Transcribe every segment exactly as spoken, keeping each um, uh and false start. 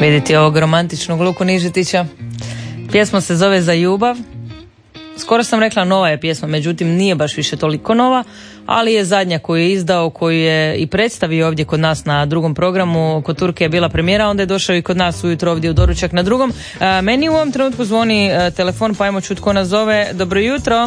Vidite ovog romantičnog Luku Nižetića. Pjesma se zove Za ljubav. Skoro sam rekla nova je pjesma, međutim nije baš više toliko nova, ali je zadnja koju je izdao, koju je i predstavio ovdje kod nas na drugom programu. Kod Turke je bila premijera, onda je došao i kod nas ujutro ovdje u doručak na drugom. E, meni u ovom trenutku zvoni e, telefon, pa ajmo čuti ko nas zove. Dobro jutro.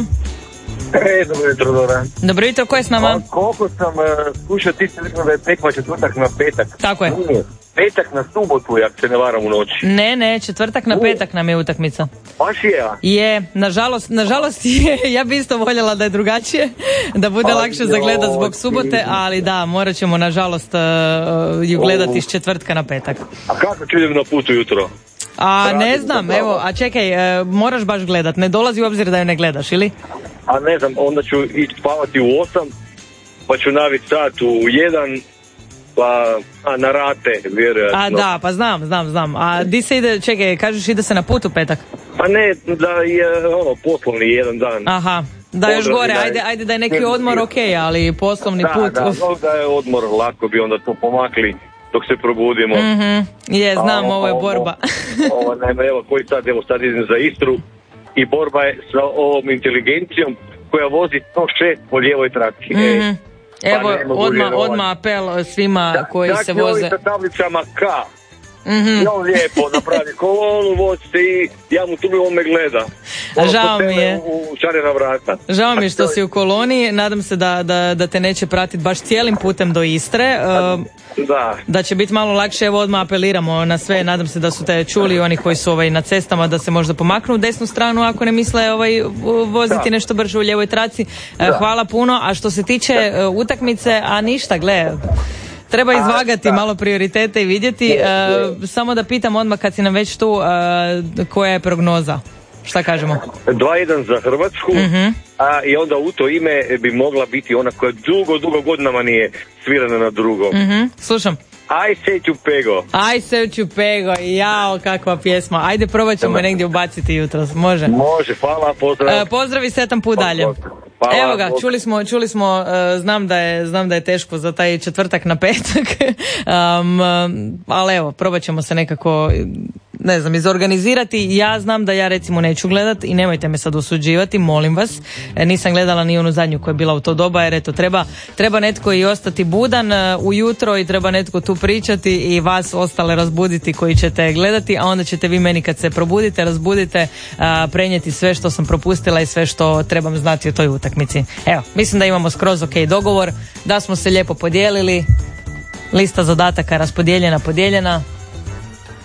E, dobro jutro, Dora. Dobro jutro, ko je s nama? A, koliko sam uh, slušao, ti si rekao da je tekma četvrtak na petak. Tako je. Nije. Petak na subotu, jak se ne varam u noći. Ne, ne, četvrtak na petak nam je utakmica. Baš je, ja? Je, nažalost, nažalost je, ja bi isto voljela da je drugačije, da bude Ali lakše za gledat zbog subote, ali da, morat ćemo nažalost uh, ju gledati iz četvrtka na petak. A kako ću idem na putu jutro? A Radim ne znam, zapravo. evo, a čekaj, uh, moraš baš gledat, ne dolazi u obzir da ju ne gledaš, ili? A ne znam, onda ću ići spavati u osam, pa ću naviti sat u jedan, pa a na rate, vjerojatno. A da, pa znam, znam, znam. A di se ide, čekaj, kažeš ide se na put u petak? Pa ne, da je ono, poslovni jedan dan. Aha, da još Odlazi gore, da je- ajde, ajde da je neki odmor, ok, ali poslovni Da, put. da, uf. no, da je odmor, lako bi onda to pomakli dok se probudimo. Mhm, je, znam, A, ovo je borba. Ovo, naime, evo, koji sad, evo sad idem za Istru i borba je sa ovom inteligencijom koja vozi sto šest po lijevoj traci. Mhm. Pa Evo, ne mogu odmah, vjerovati. odmah apel svima Da, koji čak se i ovi voze. sa tablicama K. Mhm. I on lijepo napravi kolonu, vozite i ja mu tu on me gleda. Ono, Žao kod mi tebe je. U šarena vrata. Žao mi je A što to je- si u koloniji, nadam se da, da, da te neće pratiti baš cijelim putem do Istre, uh, Da. da će biti malo lakše, evo odmah apeliramo na sve, nadam se da su te čuli oni koji su ovaj, na cestama da se možda pomaknu u desnu stranu ako ne misle ovaj, voziti Da. nešto brže u lijevoj traci. Uh, Da. Hvala puno, a što se tiče uh, utakmice, a ništa, gle, treba izvagati da. malo prioritete i vidjeti, uh, samo da pitam odmah kad si nam već tu, uh, koja je prognoza? Šta kažemo? dva jedan za Hrvatsku, Mhm. a i onda u to ime bi mogla biti ona koja dugo, dugo godinama nije svirana na drugom. Mhm, slušam. Aj se ću pego. Aj se ću pego, jao kakva pjesma. Ajde probat ćemo je negdje ubaciti jutros, može. Može, hvala, pozdrav. E, pozdrav i sretan put dalje. Hvala, Evo ga, Bog. čuli smo, čuli smo, e, znam da je, znam da je teško za taj četvrtak na petak, um, ali evo, probat ćemo se nekako, ne znam, izorganizirati. Ja znam da ja recimo neću gledat i nemojte me sad osuđivati, molim vas. E, nisam gledala ni onu zadnju koja je bila u to doba, jer eto, treba, treba netko i ostati budan e, ujutro i treba netko tu pričati i vas ostale razbuditi koji ćete gledati, a onda ćete vi meni kad se probudite, razbudite, a, prenijeti sve što sam propustila i sve što trebam znati o toj utakmici. Evo, mislim da imamo skroz ok dogovor, da smo se lijepo podijelili, lista zadataka raspodijeljena, podijeljena.